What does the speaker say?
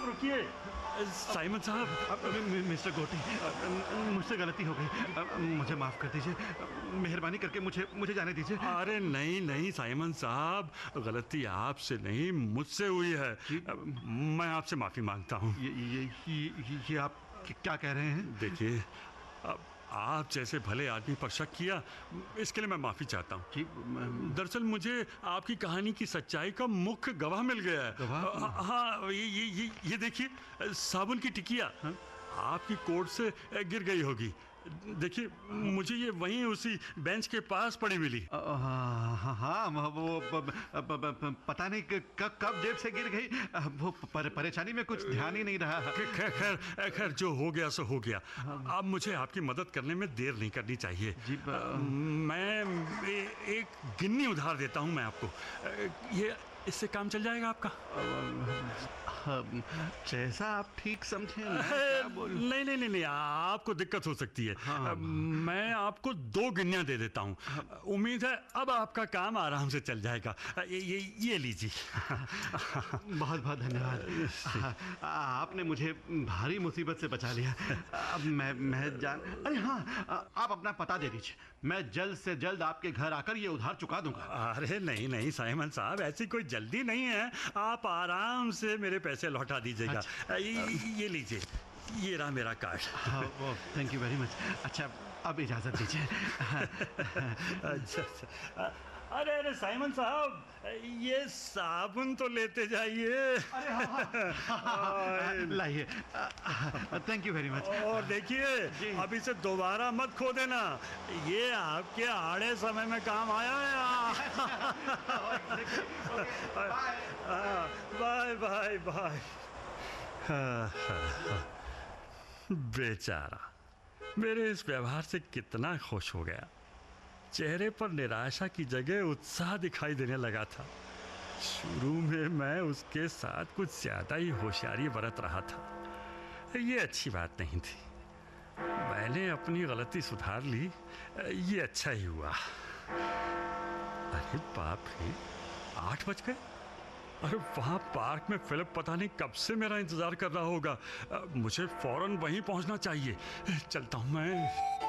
रुकिए। साइमन साहब। मिस्टर गोटी, मुझसे गलती हो गई, मुझे माफ कर दीजिए। मेहरबानी करके मुझे जाने दीजिए। अरे नहीं नहीं साइमन साहब, गलती आपसे नहीं मुझसे हुई है। मैं आपसे माफी मांगता हूँ। ये आप क्या कह रहे हैं? देखिए, अब आप जैसे भले आदमी पर शक किया, इसके लिए मैं माफी चाहता हूँ। दरअसल मुझे आपकी कहानी की सच्चाई का मुख्य गवाह मिल गया है। हाँ, ये देखिए, साबुन की टिकिया आपकी कोट से गिर गई होगी। देखिए, मुझे ये वहीं उसी बेंच के पास पड़ी मिली। हाँ, वो पता नहीं कब जेब से गिर गई। वो परेशानी में कुछ ध्यान ही नहीं रहा। खैर जो हो गया सो हो गया। अब मुझे आपकी मदद करने में देर नहीं करनी चाहिए। मैं एक गिन्नी उधार देता हूँ मैं आपको। ये इससे काम चल जाएगा आपका? जैसा आप ठीक समझें। नहीं, आपको दिक्कत हो सकती है। मैं आपको 2 गिन्नियां दे देता हूँ। उम्मीद है अब आपका काम आराम से चल जाएगा। ये लीजिए। बहुत बहुत धन्यवाद। आपने मुझे भारी मुसीबत से बचा लिया। अब मैं जान। अरे हाँ, आप अपना पता दे दीजिए, मैं जल्द से जल्द आपके घर आकर ये उधार चुका दूंगा। अरे नहीं साइमन साहब, ऐसी कोई जल्दी नहीं है। आप आराम से मेरे पैसे लौटा दीजिएगा। अच्छा। ये लीजिए, ये रहा मेरा card. Thank you very much. अच्छा, अब इजाजत दीजिए। अच्छा। अरे साइमन साहब, ये साबुन तो लेते जाइए। अरे लाइए। Thank you very much. और देखिए, अब इसे दोबारा मत खो देना, ये आपके आड़े समय में काम आया है। Bye bye bye. बेचारा मेरे इस व्यवहार से कितना खुश हो गया। चेहरे पर निराशा की जगह उत्साह दिखाई देने लगा था। शुरू में मैं उसके साथ कुछ ज्यादा ही होशियारी बरत रहा था। ये अच्छी बात नहीं थी। मैंने अपनी गलती सुधार ली, ये अच्छा ही हुआ। अरे बाप रे, 8 बज गए। अरे वहाँ पार्क में फिलिप पता नहीं कब से मेरा इंतजार कर रहा होगा। मुझे फौरन वहीं पहुँचना चाहिए। चलता हूँ मैं।